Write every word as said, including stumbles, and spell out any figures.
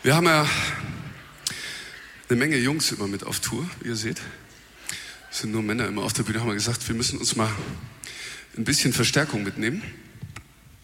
Wir haben ja eine Menge Jungs immer mit auf Tour, wie ihr seht. Es sind nur Männer immer auf der Bühne. Haben wir gesagt, wir müssen uns mal ein bisschen Verstärkung mitnehmen.